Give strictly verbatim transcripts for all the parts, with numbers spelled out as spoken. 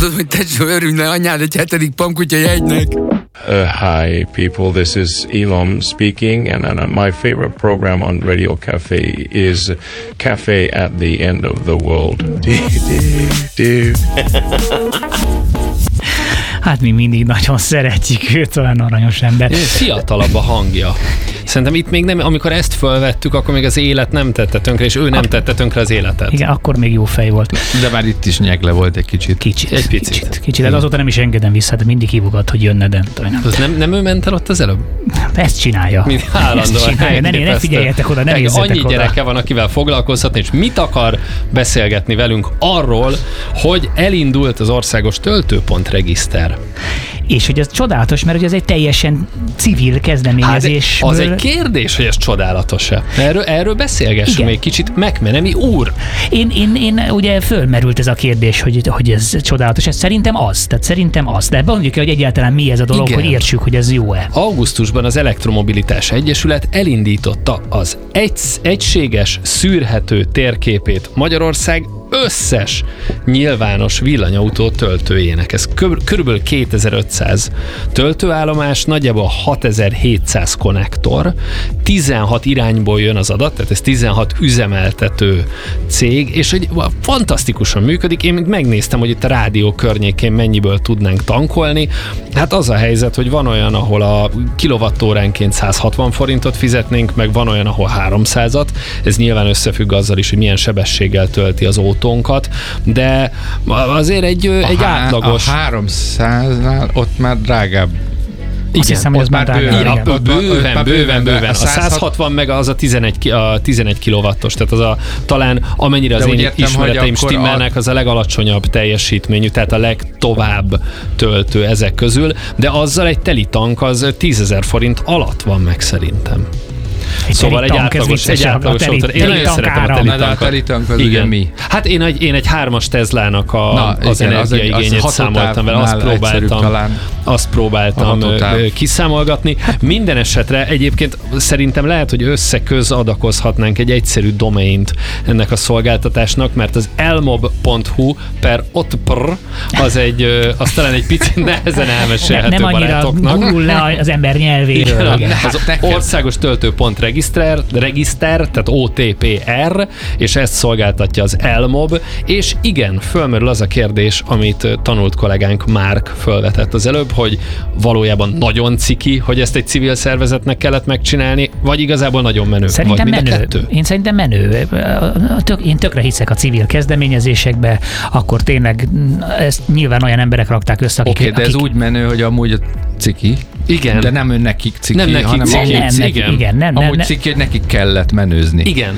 mondod, hogy tesó, örülne anyád egy hetedik pamkutya jegynek. Uh, hi, people. This is Elon speaking, and, and my favorite program on Radio Cafe is Cafe at the End of the World. Hát mi mindig nagyon szeretjük őt, olyan aranyos ember. Fiatalabb a hangja. Szerintem itt még nem, amikor ezt fölvettük, akkor még az élet nem tette tönkre, és ő nem tette tönkre az életet. Igen, akkor még jó fej volt. De már itt is nyegle volt egy kicsit. Kicsit. Egy picit. Kicsit. kicsit. De azóta nem is engedem vissza, de mindig hívogat, hogy jönne, de az nem, nem ő ment el ott az előbb? Ezt csinálja. Mind állandóan. Ezt csinálja. Ne, ne figyeljetek oda, ne nézzetek annyi oda. gyereke van, akivel foglalkozhatni, és mit akar beszélgetni velünk arról, hogy elindult az országos töltőpontregiszter. És hogy ez csodálatos, mert hogy ez egy teljesen civil kezdeményezés. Hát az egy kérdés, hogy ez csodálatos-e. Erről, erről beszélgessünk igen. Még kicsit. Megmenemi úr. Én, én, én ugye fölmerült ez a kérdés, hogy, hogy ez csodálatos. Ez szerintem az. Tehát szerintem az. De mondjuk, hogy egyáltalán mi ez a dolog, igen. Hogy értsük, hogy ez jó-e. Augusztusban az Elektromobilitás Egyesület elindította az egy, egységes, szűrhető térképét Magyarország összes nyilvános villanyautó töltőjének. Ez kb. körülbelül kétezer-ötszáz töltőállomás, nagyjából hatezer-hétszáz konnektor, tizenhat irányból jön az adat, tehát ez tizenhat üzemeltető cég, és hogy fantasztikusan működik. Én megnéztem, hogy itt a rádió környékén mennyiből tudnánk tankolni. Hát az a helyzet, hogy van olyan, ahol a kilowattóránként száz hatvan forintot fizetnénk, meg van olyan, ahol háromszázat. Ez nyilván összefügg azzal is, hogy milyen sebességgel tölti az autónkat, de azért egy, a egy há- átlagos... A háromszáznál ott már drágább. Azt hiszem, hogy az már bőven, ja, bőven, bőven, bőven. A száz hatvan meg az a tizenegy, a tizenegy kilowattos, tehát az a talán amennyire az én értem, ismereteim stimmelnek, az a legalacsonyabb teljesítményű, tehát a legtovább töltő ezek közül, de azzal egy teli tank az tízezer forint alatt van meg szerintem. Egy szóval egy átlagos, egy átlagos autó. Én nagyon szeretem a telitankat. A telitank az ugye mi? Hát én egy, én egy hármas Teslának a, Na, az igen, energiaigényét az számoltam vele, azt próbáltam, azt próbáltam kiszámolgatni. Minden esetre egyébként szerintem lehet, hogy összeközadakozhatnánk egy egyszerű domaint ennek a szolgáltatásnak, mert az elmob pont hu per otpr az egy, az talán egy picit nehezen elmesélhető nem barátoknak. Nem annyira le az ember nyelvéről. Igen, az országos töltőpont regiszter, regiszter, tehát o té pé er, és ezt szolgáltatja az elmob, és igen, fölmerül az a kérdés, amit tanult kollégánk Márk fölvetett az előbb, hogy valójában nagyon ciki, hogy ezt egy civil szervezetnek kellett megcsinálni, vagy igazából nagyon menő. Szerintem vagy menő. Én szerintem menő. Tök, én tökre hiszek a civil kezdeményezésekbe, akkor tényleg ezt nyilván olyan emberek rakták össze, akik... Oké, okay, de ez akik... úgy menő, hogy amúgy a ciki, igen. De nem ő nekik ciki, nem nekik hanem ciki, amúgy, nem, ciki. igen. Igen, nem, amúgy nem, nem. ciki, hogy nekik kellett menőzni. Igen.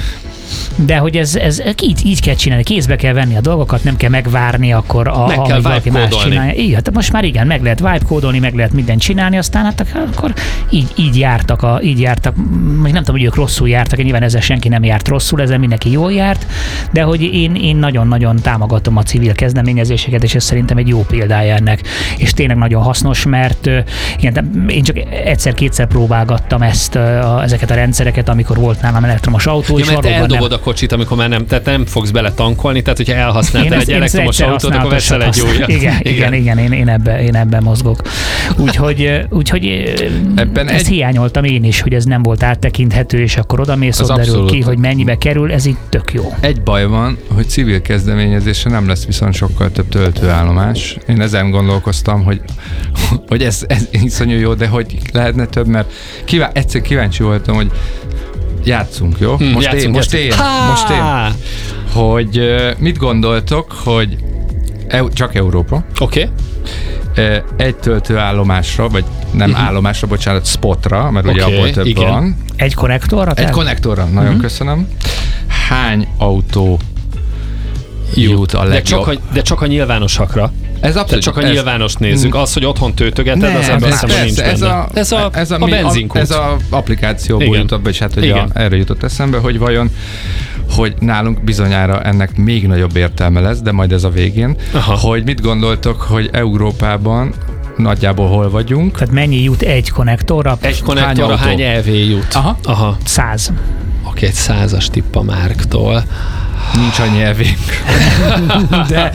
De hogy ez, ez így, így kell csinálni, kézbe kell venni a dolgokat, nem kell megvárni, akkor a, meg kell valaki más csinálja. Igen, hát most már igen, meg lehet vibe-kódolni, meg lehet mindent csinálni, aztán hát akkor így, így jártak, a, így jártak, nem tudom, hogy ők rosszul jártak, nyilván ezzel senki nem járt rosszul, ezzel mindenki jól járt, de hogy én, én nagyon-nagyon támogatom a civil kezdeményezéseket, és ez szerintem egy jó példája ennek, és tényleg nagyon hasznos, mert igen, én csak egyszer-kétszer próbálgattam ezt, a, ezeket a rendszereket, amikor volt nálam elektromos autó, ja, és eldobod a kocsit, amikor már nem, tehát nem fogsz bele tankolni, tehát hogyha elhasználtál egy elektromos autót, akkor veszel egy újat. Igen, igen, igen, én, én, ebben, én ebben mozgok. Úgyhogy, úgyhogy ebben ezt egy... hiányoltam én is, hogy ez nem volt áttekinthető, és akkor odamész, ott derül ki, hogy mennyibe kerül, ez így tök jó. Egy baj van, hogy civil kezdeményezésre nem lesz viszont sokkal több töltőállomás. Én ezen gondolkoztam, hogy, hogy ez, ez iszonyú jó, de hogy lehetne több, mert kíván, egyszer kíváncsi voltam, hogy játszunk, jó? Hmm, most, játszunk, én, most én, most én. Hogy uh, mit gondoltok, hogy eu, csak Európa. Oké. Okay. Uh, egy töltőállomásra, vagy nem uh-huh. állomásra, bocsánat, spotra, mert okay, ugye abból több igen. van. Egy konnektorra? Egy konnektorra, nagyon uh-huh. köszönöm. Hány autó jut a legjobb? De csak a, de csak a nyilvánosakra. Ez abszolút, csak a ez, nyilvános nézzük. Az, hogy otthon töltögeted, ne, az ebben eszemben nincs benne. Ez a, ez a, ez a, a benzinkút. Ez az applikációból jutott be, és hát hogy a, erre jutott eszembe, hogy vajon, hogy nálunk bizonyára ennek még nagyobb értelme lesz, de majd ez a végén, aha. hogy mit gondoltok, hogy Európában nagyjából hol vagyunk? Tehát mennyi jut egy konnektorra? Egy konnektorra hány, hány é vé jut? Aha. Aha. Száz. Oké, egy százas tipp a Márktól. nincs a nyelvénk. De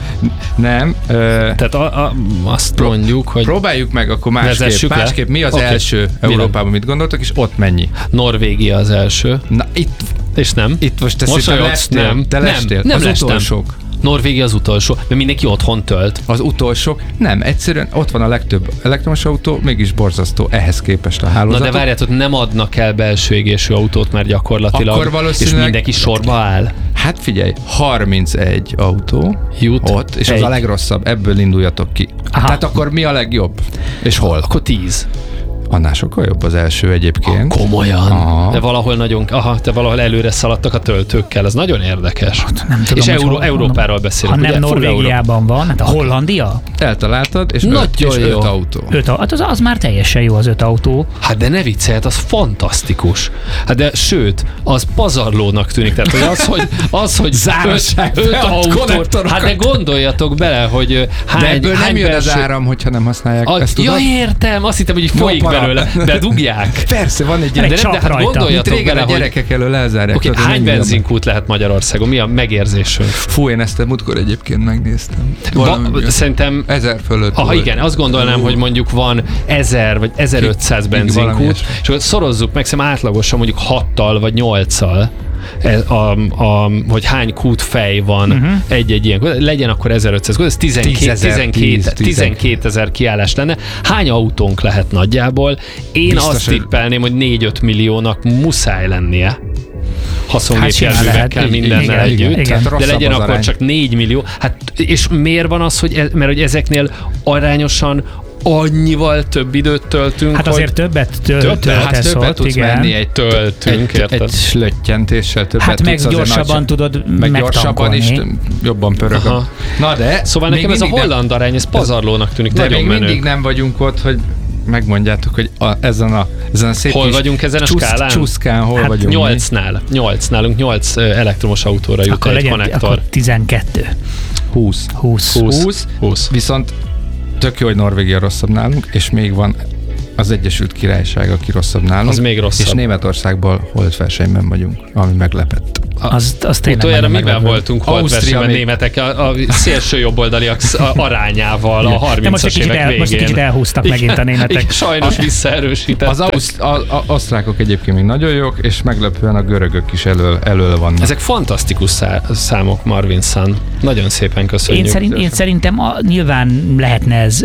nem. Ö, Tehát a, a, azt mondjuk, hogy próbáljuk meg akkor másképp. vezessük le. Másképp mi az Oké. első Európában, mit gondoltok, és ott mennyi? Norvégia az első. Na, itt, És nem? itt most te Most szerintem olyan- lestél. nem, Te nem, lestél. nem az lestem. utolsók. Norvégia az utolsó, mert mindenki otthon tölt. Az utolsók. Nem, egyszerűen ott van a legtöbb elektromos autó, mégis borzasztó ehhez képest a Na hálózatot. de várjátok, nem adnak el belső égésű autót, mert gyakorlatilag, Akkor valószínűleg- és mindenki sorba áll. Hát figyelj, harmincegy autó Jut ott, és egy. az a legrosszabb, ebből induljatok ki. Aha. Tehát akkor mi a legjobb? És hol? Akkor tíz. Annál sokkal jobb az első egyébként. Komolyan. Aha. De valahol nagyon, aha, te valahol előre szaladtak a töltőkkel, ez nagyon érdekes. Nem tudom, és hogy Euró, hol- Európáról beszélünk. Ha nem ugye? Full Norvégiában van, hát a Hollandia? Eltaláltad, és, Nagyon öt, és jó. öt autó. Öt, a- hát az, az már teljesen jó az öt autó. Hát de ne viccelj, az fantasztikus. Hát de sőt, az pazarlónak tűnik. Tehát hogy az, hogy, az, hogy Zárassák öt, öt be a autót, konnektorokat. hát de gondoljatok bele, hogy ö, hány, De ebből hány nem jön az belső- áram, hogyha nem használják. A, Ezt ja, tudod? értem, azt hittem, hogy így folyik para. belőle, de dugják. Persze, van egy Egy ilyen... De nem, csap de hát rajta. Mint gondoljatok régen bele, a hogy gyerekek elől elzárják. oké, tudod, hogy hány mennyi benzinkút lehet Magyarországon? Mi a megérzésünk? Fú, én ezt a múltkor egyébként megnéztem. Va, Valami- szerintem Ezer fölött Aha, volt. igen, azt gondolnám, hogy mondjuk van ezer vagy ezerötszáz valami benzinkút, ilyesmi. és akkor szorozzuk meg, szerintem átlagosan mondjuk hattal vagy nyolccal, a, a, hogy hány kútfej van uh-huh. egy-egy ilyen, legyen akkor ezerötszáz kút, ez tízezer, tíz, tizenkétezer kiállás lenne. Hány autónk lehet nagyjából? Én Biztos, azt hogy- tippelném, hogy négy-öt milliónak muszáj lennie. Haszonlépjárművekkel, Hát simán lehet. mindennel Igen, együtt. igen. Tehát De rosszabb legyen az akkor arány. csak négy millió. Hát, és miért van az, hogy, e, mert hogy ezeknél arányosan annyival több időt töltünk, Hát azért többet töl, Többet? töltesz Hát többet ott, tudsz igen. menni egy, töltünk, egy, érted? egy slöttyentéssel többet Hát meg tudsz azért gyorsabban nagy- tudod meg gyorsabban is megtankolni. jobban pörög. a- Aha. Na de... Szóval még nekem ez a mindig nem- holland arány, ez pazarlónak tűnik, De nagyon még menő. mindig nem vagyunk ott, hogy megmondjátok, hogy a, ezen, a, ezen a szép Hol kis vagyunk ezen a csusz- skálán? Csúszkán hol Hát vagyunk? mi? Nyolcnál, nyolc nálunk nyolc ö, elektromos autóra jut Akkor egy legyen konnektor. akkor tizenkettő. húsz. húsz. húsz. húsz. húsz. Viszont tök jó, hogy Norvégia rosszabb nálunk, és még van az Egyesült Királyság, aki rosszabb nálunk. Az még rosszabb. És Németországból holdversenyben vagyunk, ami meglepett. Az, az tényleg Utoljára nagyon mivel meglepő. voltunk Ausztria holdversenyben még- németek a, a szélső jobboldaliak sz- a- arányával a De most egy harmincas kicsit, évek el, most egy végén. kicsit elhúztak Igen, megint a németek. igen, sajnos visszaerősítettek. Az ausz, a, a, osztrákok egyébként még nagyon jók, és meglepően a görögök is elől, elől vannak. Ezek fantasztikus szá- számok, Marvin Sun. Nagyon szépen köszönjük. Én, szerint, én szerintem a, nyilván lehetne ez,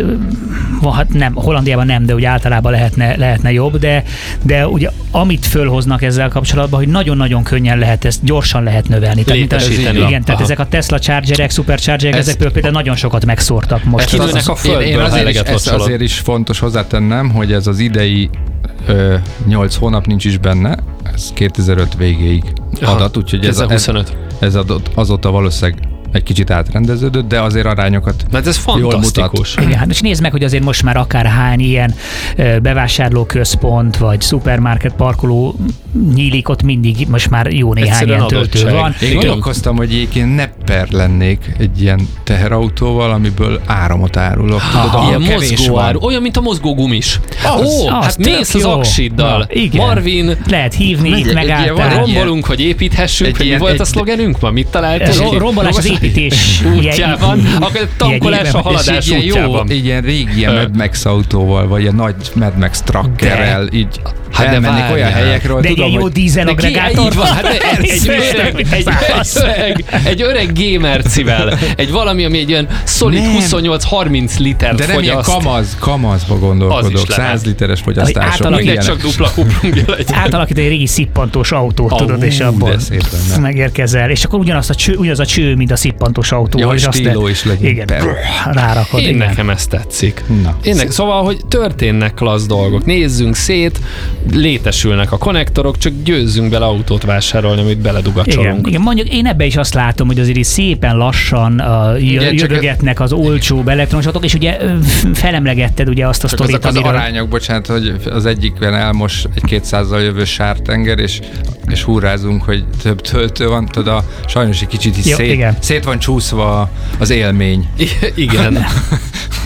hát nem, Hollandiában nem, de ugye általában lehetne, lehetne jobb, de, de ugye amit fölhoznak ezzel kapcsolatban, hogy nagyon-nagyon könnyen lehet ezt, gyorsan lehet növelni. Tehát, mint a- Létesíteni. igen, tehát Aha. ezek a Tesla Chargerek, Superchargerek, Ez- ezekből például nagyon sokat megszórtak most. Ezt kinőnek a földből, én, én ha azért, is, eleget ezt locsolod. azért is fontos hozzátennem, hogy ez az idei ö, nyolc hónap nincs is benne, ez kétezer-öt végéig Aha, adat, úgyhogy ez, a- ez, kétezer-huszonöt. ez adott, azóta valószínűleg egy kicsit átrendeződött, de azért arányokat Mert ez jól fantasztikus. Igen, hát és nézd meg, hogy azért most már akárhány ilyen ö, bevásárlóközpont, vagy szupermarket parkoló nyílik, ott mindig most már jó néhány Egyszerűen ilyen töltő adottság. van. Én gondolkoztam, hogy egyébként nepper lennék egy ilyen teherautóval, amiből áramot árulok. Tudod, ahol Ilyen kevés mozgóár, van. olyan, mint a mozgógumis. Az, Ó, az hát tök mész az jó. aksiddal. Na, igen. Marvin, Lehet hívni, Egy- itt egy ilyen megálltál. van, rombolunk, hogy építhessünk, egy hogy mi ilyen- volt a egy- szlogenünk ma? Mit találtunk? Ro- rombolás az építés útjában, akkor tankolás a jegyében. haladás és egy ilyen útjában. jó, egy ilyen régi ilyen Ö. Mad Max autóval, vagy egy nagy Mad Max truckerrel, így Hát de elmennék várjál. olyan helyekről, De egy tudom, ilyen jó hogy dízel De ki- agregátor. így van, hát egy, egy, öreg, egy, egy, öreg, egy öreg G-mercivel, egy valami, ami egy olyan szolid Nem. huszonnyolc-harminc liter de nem ilyen fogyaszt. kamaz, kamazba Az gondolkodok, is lehet. száz literes Hogy fogyasztások. átalakít- Mindegy, ilyenek. csak dupla kuplungja legyen. Átalakít egy régi szippantós autót, Ó, tudod, és de abból szép lenne. megérkezel. És akkor ugyanaz a cső, ugyanaz a cső, mint a szippantós autó. Ja, hogy és azt stíló is legyen. Igen, Per- rárakod. Én igen. nekem ezt tetszik. Na. Én ne, szóval, hogy történnek klassz dolgok. Nézzünk szét, létesülnek a konnektorok, csak győzzünk bele autót vásárolni, amit Igen, beledugacsolunk. igen, mondjuk én ebbe is azt látom, hogy azért így szépen lassan uh, Igen, csak jödögetnek az olcsóbb elektromos autók, és ugye ö, felemlegetted ugye azt a Csak sztorit, azok az amiről... arányok, bocsánat, hogy az egyikben elmos egy kétszázzal jövő sártenger, és, és hurrázunk, hogy több töltő van, tudod, a, sajnos egy kicsit is Jó, szét, igen. szét van csúszva az élmény. I- igen.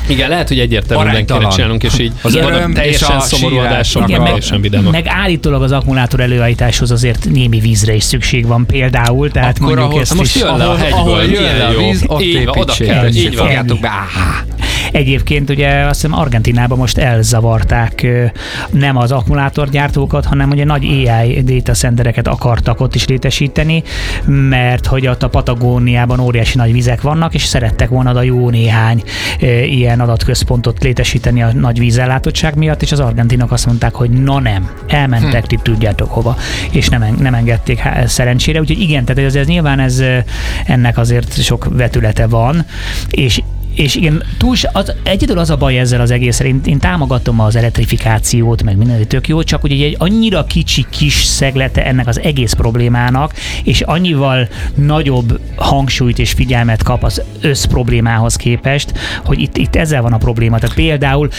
Igen, lehet, hogy egyértelműen kéne Aránytalan. csinálnunk, és így Az mondom, öröm és teljesen a szomorú sírás. adások, Igen, meg meg- teljesen vidámak. Meg állítólag az akkumulátor előállításhoz azért némi vízre is szükség van például, tehát Akkor mondjuk ahhoz- ezt most is. jön le a ahol- hegyből, ahol jön milyen le a jó. víz, ott Így van, oda építsék. kell, Így így van. Fogjátok be, áhá. Egyébként ugye azt hiszem Argentínában most elzavarták ö, nem az akkumulátorgyártókat, hanem ugye nagy á i data centereket akartak ott is létesíteni, mert hogy ott a Patagóniában óriási nagy vizek vannak, és szerettek volna oda jó néhány ö, ilyen adatközpontot létesíteni a nagy vízellátottság miatt, és az argentinok azt mondták, hogy na nem, elmentek, hm. ti tudjátok hova, és nem, en- nem engedték há- szerencsére, úgyhogy igen, tehát ez, ez nyilván ez, ö, ennek azért sok vetülete van, és És igen, túl, az, egyedül az a baj ezzel az egésszel, én, én támogatom az elektrifikációt, meg minden tök jó, csak ugye egy annyira kicsi kis szeglete ennek az egész problémának, és annyival nagyobb hangsúlyt és figyelmet kap az összproblémához képest, hogy itt, itt ezzel van a probléma. Tehát például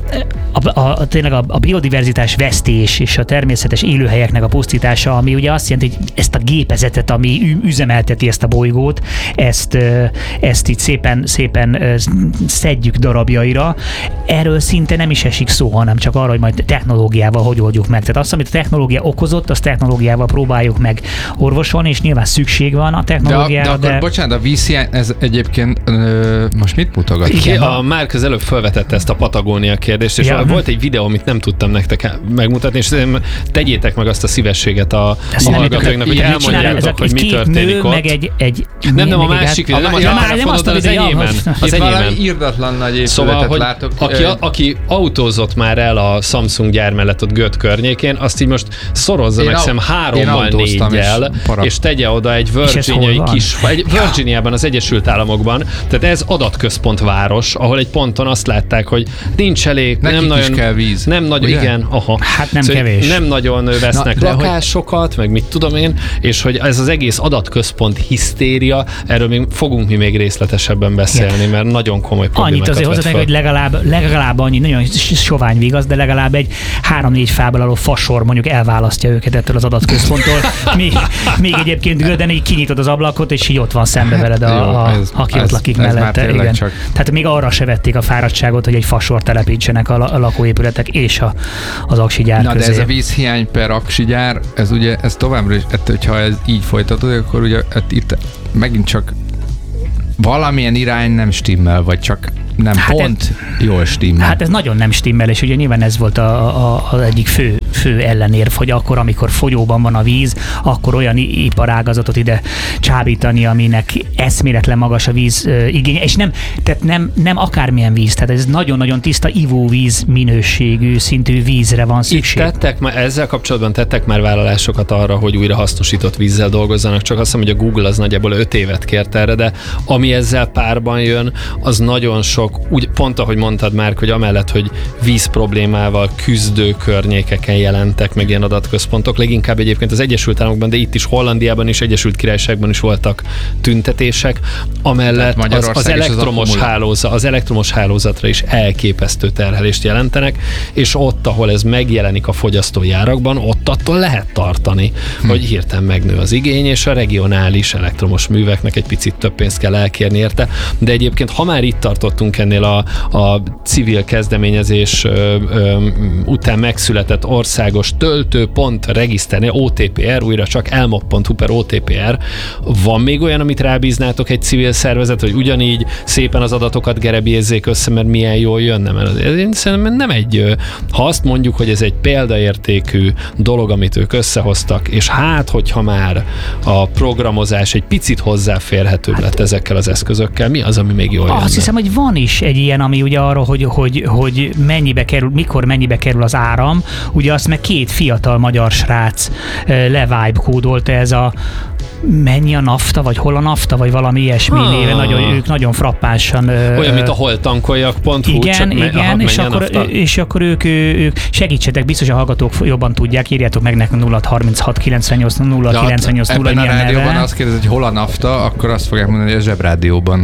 A, a, a, tényleg a, a biodiverzitás vesztés és a természetes élőhelyeknek a pusztítása, ami ugye azt jelenti, hogy ezt a gépezetet, ami ü- üzemelteti ezt a bolygót, ezt, ö, ezt itt szépen, szépen ö, szedjük darabjaira. Erről szinte nem is esik szó, hanem csak arra, hogy majd technológiával hogy oldjuk meg. Tehát azt, amit a technológia okozott, azt technológiával próbáljuk meg orvosolni, és nyilván szükség van a De, a, technológiára. de akkor, bocsánat, a vízhiány, ez egyébként ö, most mit mutogat? Igen. Ki, a Márk az előbb felvetette ezt a Patagónia kérdést, és Ja. volt egy videó, amit nem tudtam nektek megmutatni, és szerintem tegyétek meg azt a szívességet a, Ezt a nem hallgatóinknak, hogy mit csinál, elmondjátok, hogy mi két történik nő, ott. meg egy, egy Nem, nem, a még egy- másik videó, nem a Ja, már nem azt telefonodon, a az videó, enyémben. hogy- Az Itt valami enyémben. irdatlan nagy épületet Szóval, hogy látok. aki, ö, aki autózott már el a Samsung gyár mellett ott Göt környékén, azt így most szorozza Én meg au- szem én hárommal, autóztam, négyel, és para- és tegye oda egy ez Virginiai hol van? kis, egy Virginiában, az Egyesült Államokban, tehát ez adatközpont város, ahol egy ponton azt látták, hogy nincs elég, Nekik nem is nagyon, kell víz, nem nagyon, ugye? igen, aha. Hát nem Szóval kevés. Nem nagyon vesznek Na, de hogy- lakásokat, meg mit tudom én, és hogy ez az egész adatközpont hisztéria, erről még fogunk mi még részletesebben beszélni, mert nagyon komoly problémákat Annyit azért vet hozzátenni, föl. hogy legalább, legalább annyi, nagyon sovány vigasz, de legalább egy három-négy fából álló fasor mondjuk elválasztja őket ettől az adatközponttól. még, még egyébként Göden így kinyitod az ablakot, és így ott van szembe veled, a, Jó, a, ez- aki ott ez- lakik ez már mellette. tényleg Igen. csak- Tehát még arra se vették a fáradtságot, hogy egy fasor telepítsenek a, la- a lakóépületek és a, az aksi gyár Na, de közé. ez a vízhiány per aksi gyár, ez ugye, ez továbbra is, ettől, hogyha ez így folytatódik, akkor ugye hát itt megint csak valamilyen irány nem stimmel, vagy csak nem Hát pont jól stimmel. Hát ez nagyon nem stimmel, és ugye nyilván ez volt a, a, az egyik fő, fő ellenérv, hogy akkor, amikor fogyóban van a víz, akkor olyan i- iparágazatot ide csábítani, aminek eszméletlen magas a víz ö, igénye, és nem, tehát nem, nem akármilyen víz, tehát ez nagyon-nagyon tiszta ivóvíz minőségű, szintű vízre van Itt szükség. tettek már, ezzel kapcsolatban tettek már vállalásokat arra, hogy újra hasznosított vízzel dolgozzanak, csak azt hiszem, hogy a Google az nagyjából öt évet kért erre, de ami ezzel párban jön, az nagyon sok, úgy pont ahogy mondtad már, hogy amellett, hogy víz problémával küzdő környékeken jelentek meg ilyen adatközpontok, leginkább egyébként az Egyesült Államokban, de itt is Hollandiában és Egyesült Királyságban is voltak tüntetések, amellett az, Magyarország az is az elektromos akkumulá- hálózat, az elektromos hálózatra is elképesztő terhelést jelentenek, és ott, ahol ez megjelenik a fogyasztói árakban, ott attól lehet tartani, hm. hogy hirtelen megnő az igény, és a regionális elektromos műveknek egy picit több pénzt kell elkérni érte. De egyébként, ha már itt tartottunk ennél a, a civil kezdeményezés ö, ö, után megszületett országos töltőpont regiszternél, o té pé er, újra csak elmop pont hu per o té pé er, van még olyan, amit rábíznátok egy civil szervezet, hogy ugyanígy szépen az adatokat gerebjézzék össze, mert milyen jól jönne? Mert ez, én szerintem nem egy, ha azt mondjuk, hogy ez egy példaértékű dolog, amit ők összehoztak, és hát, hogyha már a programozás egy picit hozzáférhetőbb lett ezekkel az eszközökkel, mi az, ami még jól jönne? Azt hiszem, hogy van is egy ilyen, ami ugye arra, hogy, hogy, hogy mennyibe kerül, mikor mennyibe kerül az áram. Ugye azt meg két fiatal magyar srác levibe kódolta, ez a mennyi a nafta, vagy hol a nafta, vagy valami ilyesmi Ah. néven, nagyon, ők nagyon frappánsan... Olyan, mint a holtankoljak pont hú, Igen, csak me- igen, aha, és, menjen akkor, nafta. és akkor ők, ők segítsetek, biztos a hallgatók jobban tudják, írjátok meg nekünk nulla harminchat kilencvennyolc nulla kilencvennyolc nulla ebben a ilyen rádióban neve. azt kérdez, hogy hol a nafta, akkor azt fogják mondani, hogy a zsebrádióban.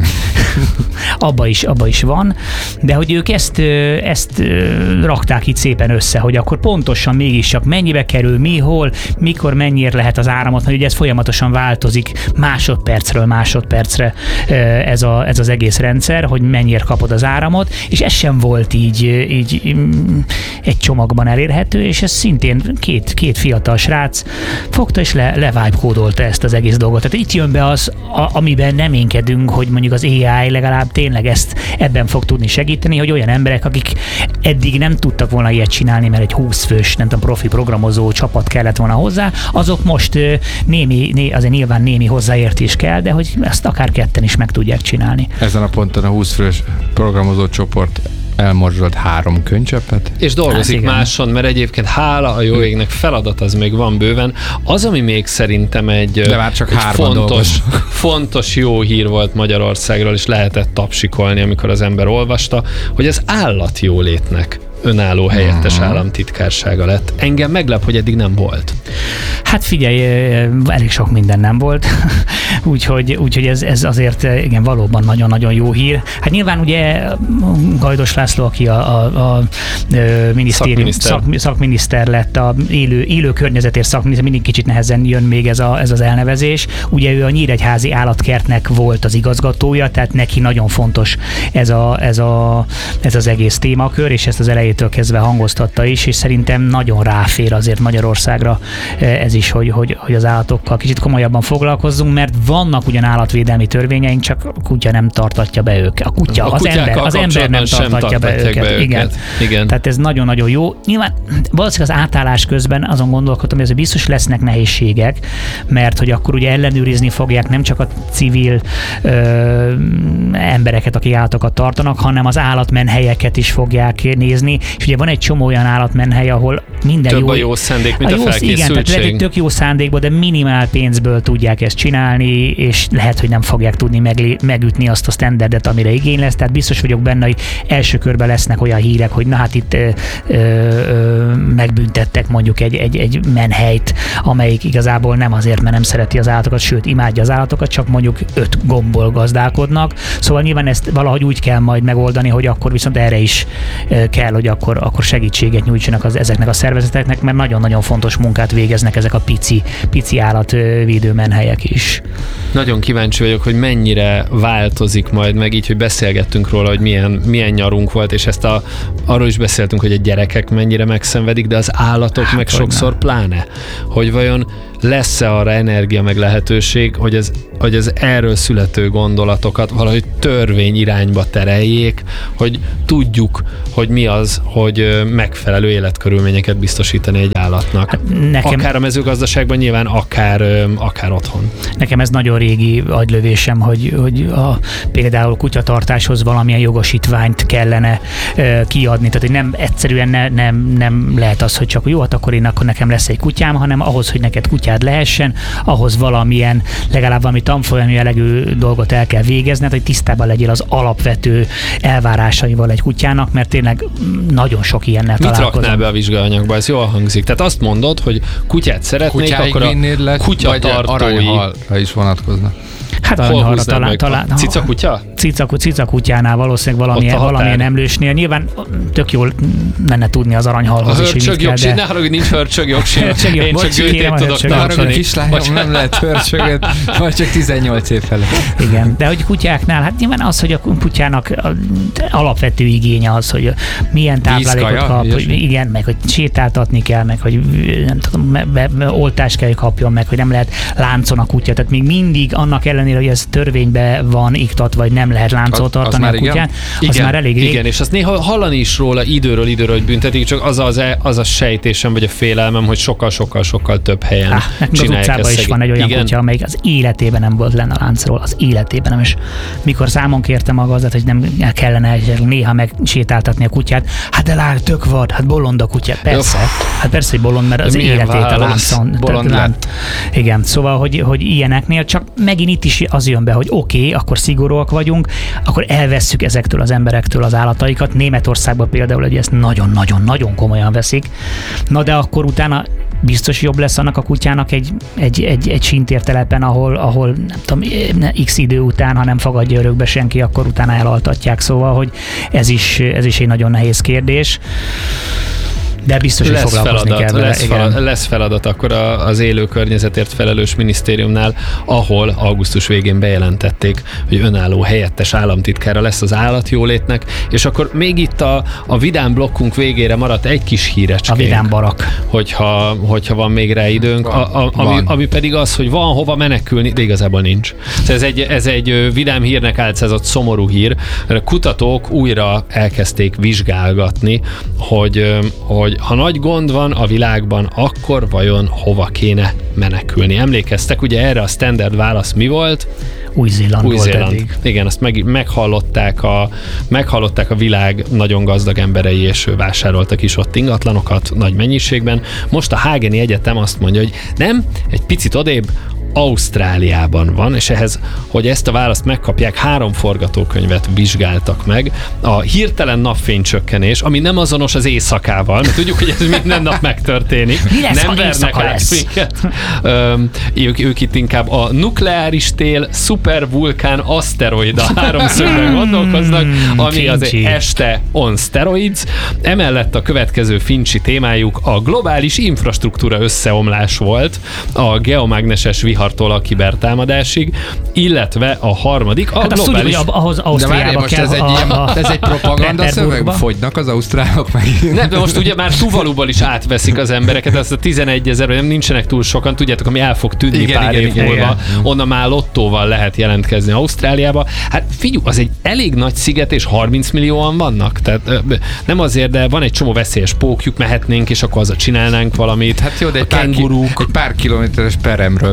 Abba is, abba is van, de hogy ők ezt, ö, ezt ö, rakták itt szépen össze, hogy akkor pontosan mégiscsak mennyibe kerül, mi, hol, mikor, mennyire lehet az áramot, mert ugye ez folyamatosan változik másodpercről másodpercre ez, a, ez az egész rendszer, hogy mennyire kapod az áramot, és ez sem volt így, így egy csomagban elérhető, és ez szintén két, két fiatal srác fogta és le, levibe-kódolta ezt az egész dolgot. Tehát itt jön be az, a, amiben reménykedünk, hogy mondjuk az á i legalább tényleg ezt ebben fog tudni segíteni, hogy olyan emberek, akik eddig nem tudtak volna ilyet csinálni, mert egy húsz fős, nem tudom, profi programozó csapat kellett volna hozzá, azok most némi, né, azért nyilván némi hozzáértés kell, de hogy ezt akár ketten is meg tudják csinálni. Ezen a ponton a húsz fős programozó csoport elmorzsolt három könycseppet. És dolgozik hát máson, mert egyébként hála a jó égnek feladat az még van bőven. Az, ami még szerintem egy, De már csak egy fontos, fontos jó hír volt Magyarországról, és lehetett tapsikolni, amikor az ember olvasta, hogy az állatjólétnek önálló helyettes uh-huh. államtitkársága lett. Engem meglep, hogy eddig nem volt. Hát figyelj, elég sok minden nem volt, úgyhogy, úgyhogy ez, ez azért igen, valóban nagyon-nagyon jó hír. Hát nyilván ugye Gajdos László, aki a, a, a minisztérium szakminiszter. Szak, szakminiszter lett, a élő, élő környezetért szakminiszter, mindig kicsit nehezen jön még ez, a, ez az elnevezés. Ugye ő a Nyíregyházi állatkertnek volt az igazgatója, tehát neki nagyon fontos ez, a, ez, a, ez az egész témakör, és ezt az elejétől kezdve hangoztatta is, és szerintem nagyon ráfér azért Magyarországra ez is, hogy, hogy, hogy az állatokkal kicsit komolyabban foglalkozzunk, mert vannak ugyan állatvédelmi törvényeink, csak a kutya nem tartatja be őket. A kutya, a az ember, az ember nem tartatja be őket. be őket. Igen. Igen. Tehát ez nagyon-nagyon jó. Nyilván valószínűleg az átállás közben azon gondolkodtam, hogy ez biztos lesznek nehézségek, mert hogy akkor ugye ellenőrizni fogják nem csak a civil ö, embereket, akik állatokat tartanak, hanem az állatmenhelyeket is fogják nézni. És ugye van egy csomó olyan állatmenhely, ahol minden több jó... a jó szándék, mint a, a felkészültség. Igen, tehát lehet, tök jó szándékból, de minimál pénzből tudják ezt csinálni, és lehet, hogy nem fogják tudni meg, megütni azt a standardet, amire igény lesz. Tehát biztos vagyok benne, hogy első körben lesznek olyan hírek, hogy na hát itt ö, ö, megbüntettek mondjuk egy, egy, egy menhelyt, amelyik igazából nem azért, mert nem szereti az állatokat, sőt imádja az állatokat, csak mondjuk öt gombbal gazdálkodnak. Szóval nyilván ezt valahogy úgy kell majd megoldani, hogy akkor viszont erre is kell, hogy akkor, akkor segítséget nyújtsanak az, ezeknek a szervezeteknek, mert nagyon-nagyon fontos munkát végeznek ezek a pici, pici állatvédő menhelyek is. Nagyon kíváncsi vagyok, hogy mennyire változik majd meg így, hogy beszélgettünk róla, hogy milyen, milyen nyarunk volt, és ezt a, arról is beszéltünk, hogy a gyerekek mennyire megszenvedik, de az állatok hát, meg sokszor nem. Pláne, hogy vajon lesz-e arra energia meg lehetőség, hogy ez, hogy ez erről születő gondolatokat valahogy törvény irányba tereljék, hogy tudjuk, hogy mi az, hogy megfelelő életkörülményeket biztosítani egy állatnak. Hát nekem, akár a mezőgazdaságban nyilván, akár, akár otthon. Nekem ez nagyon régi agylövésem, hogy, hogy a, például kutyatartáshoz valamilyen jogosítványt kellene uh, kiadni. Tehát, hogy nem egyszerűen ne, nem, nem lehet az, hogy csak jó, hát akkor én akkor nekem lesz egy kutyám, hanem ahhoz, hogy neked kutyád lehessen, ahhoz valamilyen, legalább valami tanfolyami jellegű dolgot el kell végezned, hogy tisztában legyél az alapvető elvárásaival egy kutyának, mert tényleg nagyon sok ilyennel találkozom. Mit raknál be a vizsgaanyagba? Ez jól hangzik. Tehát azt mondod, hogy kutyát szeretnék, kutyáig akkor a kutyatartói... aranyhalra is vonatkozna. Hát aranyhalra talán... talán cica kutya? Cica, cica kutyánál valószínűleg valamilyen, valamilyen emlősnél. Nyilván tök jól lenne tudni az aranyhalhoz is, hogy mit kell, de... Ne haragudj, nincs hörcsög jogsi. Én csak gőtét tudok tartani. Kislányom nem lehet hörcsögöt, vagy csak tizennyolc év felett. Igen, de hogy kutyáknál, hát nyilván az, hogy a kutyának alapvető igénye az, hogy milyen táplálékot kap, hogy igen, meg hogy sétáltatni kell, meg hogy nem tudom, oltást kell, hogy kapjon, meg hogy nem lehet láncon a kutya. Tehát még mindig annak ellenére, hogy ez törvényben van iktatva, vagy nem lehet láncot tartani a kutyát, az igen, már elég rég. Igen, és azt néha hallani is róla időről időről, hogy büntetik, csak az az, az a sejtésem, vagy a félelmem, hogy sokkal-sokkal-sokkal több helyen Há, csinálják az utcában is van egy olyan igen. kutya, amelyik az életében nem volt lenne a láncról, az életében nem, és mikor számon kértem a gazdát, hogy nem kellene néha megsétáltatni a kutyát, hát de lát, tök vad, hát bolond a kutya, persze, Joff. hát persze, hogy bolond, mert az életét a láncon. Bolond lett. Igen, szóval, hogy, hogy ilyeneknél csak megint itt is az jön be, hogy oké, okay, akkor szigorúak vagyunk, akkor elvesszük ezektől az emberektől az állataikat. Németországban például, hogy ezt nagyon-nagyon-nagyon komolyan veszik. Na de akkor utána biztos jobb lesz annak a kutyának egy, egy, egy, egy sintértelepen, ahol, ahol nem tudom, x idő után, ha nem fogadja örökbe senki, akkor utána elaltatják. Szóval, hogy ez is, ez is egy nagyon nehéz kérdés. De biztos, hogy lesz foglalkozni feladat, kell vele. lesz, feladat, lesz feladat akkor a, az élő környezetért felelős minisztériumnál, ahol augusztus végén bejelentették, hogy önálló helyettes államtitkára lesz az állatjólétnek, és akkor még itt a, a vidám blokkunk végére maradt egy kis hírecskénk. A vidám barak. Hogyha, hogyha van még rá időnk, a, a, ami, ami pedig az, hogy van hova menekülni, de igazából nincs. Ez egy, ez egy vidám hírnek álcázott szomorú hír, mert a kutatók újra elkezdték vizsgálgatni, hogy, hogy ha nagy gond van a világban, akkor vajon hova kéne menekülni. Emlékeztek, ugye erre a standard válasz mi volt? Új-Zéland, Új-Zéland. volt eddig. Igen, azt meg, meghallották, a, meghallották a világ nagyon gazdag emberei, és vásároltak is ott ingatlanokat nagy mennyiségben. Most a Hageni Egyetem azt mondja, hogy nem, egy picit odébb, Ausztráliában van, és ehhez, hogy ezt a választ megkapják, három forgatókönyvet vizsgáltak meg. A hirtelen napfénycsökkenés, ami nem azonos az éjszakával, mert tudjuk, hogy ez minden nap megtörténik. Mi lesz, nem ha éjszaka lesz? minket. Öm, ők, ők itt inkább a nukleáris tél, szupervulkán, aszteroida háromszögben gondolkoznak, ami az Fincsi. este on steroids. Emellett a következő fincsi témájuk a globális infrastruktúra összeomlás volt, a geomágneses vihartól a kibertámadásig, illetve a harmadik a Hát azt tudjuk, globális... hogy ahhoz De várjál, Ausztriába most kell ez egy, a, ilyen, a, ez egy propaganda szöveg? Fogynak az ausztrálok meg? Nem, de most ugye már Tuvaluból is átveszik az embereket, azt a tizenegy ezer, nem nincsenek túl sokan, tudjátok, ami el fog tűnni Igen, pár igen, év igen, múlva, igen. onnan már lottóval lehet jelentkezni Ausztráliába. Hát figyelj, az egy elég nagy sziget, és harminc millióan vannak, tehát ö, nem azért, de van egy csomó veszélyes pókjuk, mehetnénk, és akkor azzal csinálnánk valamit. Hát jó, de egy a pár, ki, kengurúk. egy pár kilométeres peremről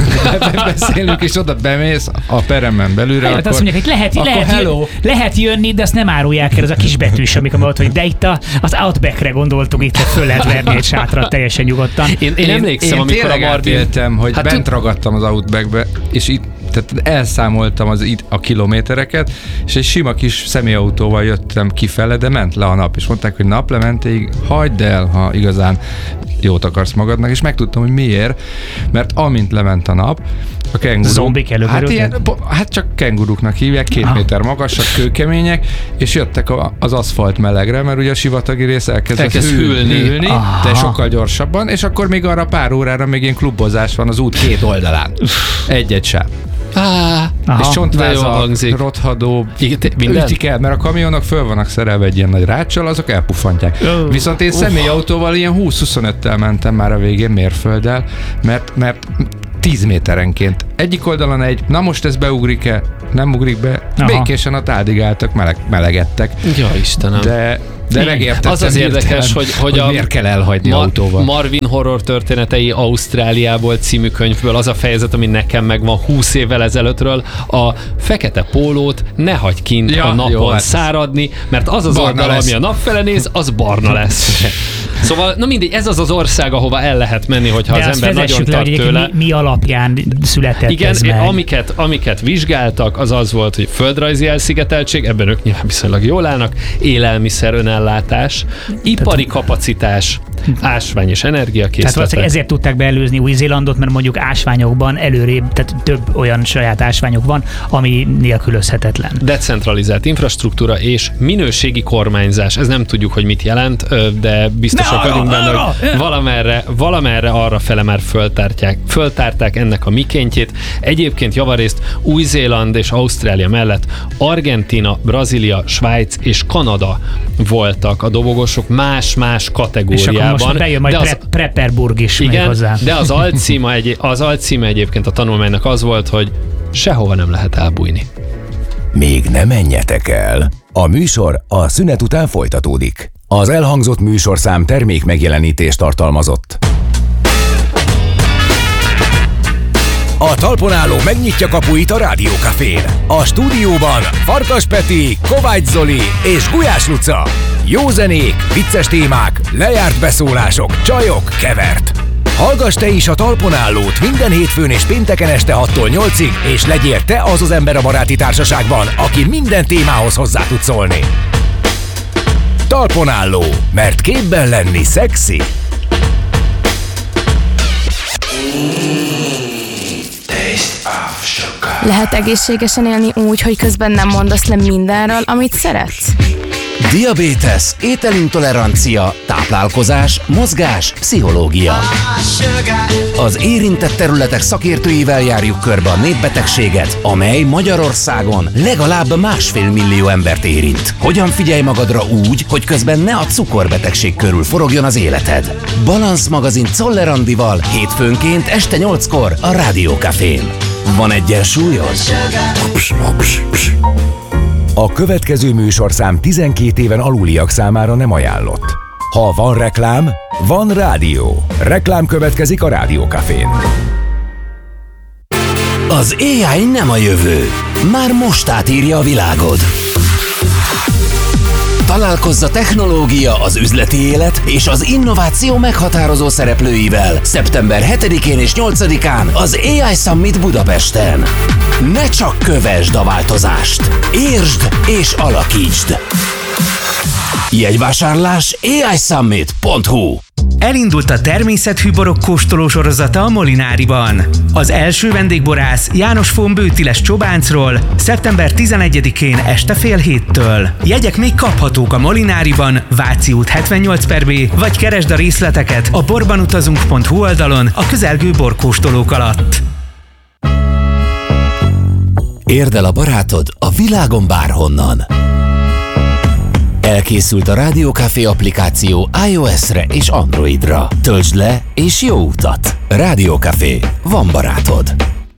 beszélünk, és oda bemész a peremen belülre, Hát akkor, azt mondják, hogy lehet, akkor lehet, hello. jön, lehet jönni, de azt nem árulják el, ez a kisbetűs, amikor mondod, hogy de itt a, az Outbackre gondoltuk, itt, hogy föl lehet verni egy sátrat teljesen nyugodtan. Én, én emlékszem, én amikor a tényleg Marvin... átéltem, hogy Hát hát bent tud- ragadtam az Outbackbe, és itt tehát elszámoltam az itt a kilométereket, és egy sima kis személyautóval jöttem kifele, de ment le a nap, és mondták, hogy naplementéig hagyd el, ha igazán jót akarsz magadnak, és megtudtam, hogy miért, mert amint lement a nap, a kenguruk... Zombik előkerültek? Hát, ilyen, po- hát csak kenguruknak hívják, két Ah. méter magasak, kőkemények, és jöttek a, az aszfalt melegre, mert ugye a sivatagi rész elkezd, Elkezd hűlni. hűlni Aha. de sokkal gyorsabban, és akkor még arra pár órára még ilyen klubozás van az út két oldalán. Egy-egy sáv. Á, Aha. És de jó csontvázak, hangzik. rothadó, Igen, te- minden? ütik el, mert a kamionok föl vannak szerelve egy ilyen nagy ráccsal, azok elpuffantják. Ö, Viszont én személyautóval ilyen húsz-huszonöttel mentem már a végén mérfölddel, mert, mert tíz méterenként. Egyik oldalon egy, na most ez beugrik-e, nem ugrik be, Aha. békésen ott áldigáltak, meleg, melegettek. Ja, Istenem. De, de megértettem Az az érdekes, hirtelen, hogy, hogy, a miért kell elhagyni Ma- autóval. Marvin horror történetei Ausztráliából című könyvből az a fejezet, ami nekem megvan húsz évvel ezelőttről, a fekete pólót ne hagyj kint Ja, a napon jó, hát. száradni, mert az az Barna oldal, lesz. ami a nap fele néz, az barna lesz. Szóval, na mindegy, ez az az ország, ahova el lehet menni, hogyha de az azt ember nagyon vezessük le, tart hogy tőle. egyébként mi, mi alapján született Igen, ez meg. amiket, amiket vizsgáltak, az az volt, hogy földrajzi elszigeteltség, ebben ők nyilván viszonylag jól állnak, élelmiszer önellátás, ipari kapacitás, ásvány és Tehát energiakészletek. valószínűleg ezért tudták beelőzni Új-Zélandot, mert mondjuk ásványokban előrébb, tehát több olyan saját ásványok van, ami nélkülözhetetlen. Decentralizált infrastruktúra és minőségi kormányzás. Ez nem tudjuk, hogy mit jelent, ö, de biztosak Ne vagyunk arra, benne, arra! hogy valamerre, valamerre arra fele már föltárták, föltárták ennek a mikéntjét. Egyébként javarészt Új-Zéland és Ausztrália mellett Argentína, Brazília, Svájc és Kanada voltak a dobogósok más-más És akkor kategóriában. most bejön majd de az- Pre- Prepperburg is még Igen, hozzá. de az alcíme, egy, az alcíme egyébként a tanulmánynak az volt, hogy sehova nem lehet elbújni. Még ne menjetek el! A műsor a szünet után folytatódik. Az elhangzott műsorszám termék megjelenítést tartalmazott. A talpon álló megnyitja kapuit a Rádiókafén. A stúdióban Farkas Peti, Kovács Zoli és Gulyás Luca. Jó zenék, vicces témák, lejárt beszólások, csajok, kevert. Hallgass te is a talpon állót minden hétfőn és pénteken este hattól nyolcig, és legyél te az az ember a baráti társaságban, aki minden témához hozzá tud szólni. Talpon álló, mert képben lenni szexi. Lehet egészségesen élni úgy, hogy közben nem mondasz le mindenről, amit szeretsz? Diabétesz, ételintolerancia, táplálkozás, mozgás, pszichológia. Az érintett területek szakértőivel járjuk körbe a népbetegséget, amely Magyarországon legalább másfél millió embert érint. Hogyan figyelj magadra úgy, hogy közben ne a cukorbetegség körül forogjon az életed? Balansz magazin Czoller Andival hétfőnként este nyolckor a Rádió Cafén. Van egyensúlyod? A következő műsorszám tizenkét éven aluliak számára nem ajánlott. Ha van reklám, van rádió. Reklám következik a Rádió Cafén. Az á i nem a jövő. Már most átírja a világod. Találkozz a technológia, az üzleti élet és az innováció meghatározó szereplőivel szeptember hetedikén és nyolcadikán az á i Summit Budapesten. Ne csak kövesd a változást, értsd és alakítsd! Jegyvásárlás á i summit pont hu. Elindult a természetfű borok kóstoló sorozata a Molináriban. Az első vendégborász János von Bőtiles Csobáncról szeptember tizenegyedikén este fél héttől. Jegyek még kaphatók a Molináriban, Váci út hetvennyolc per B, vagy keresd a részleteket a borbanutazunk pont hu oldalon a közelgő borkóstolók alatt. Érd el a barátod a világon bárhonnan. Elkészült a Rádió Café applikáció iOS-re és Androidra. Töltsd le és jó utat! Rádió Café. Van barátod.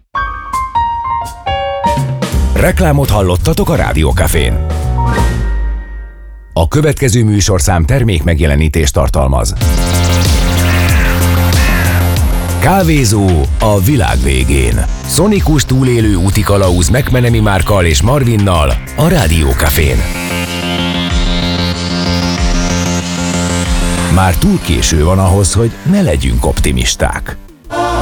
Reklámot hallottatok a Rádió Cafén. A következő műsorszám termék megjelenítést tartalmaz. Kávézó a világ végén. Szonikus túlélő útikalauz McMenemy Márkkal és Marvinnal a Rádió Cafén. Már túl késő van ahhoz, hogy ne legyünk optimisták.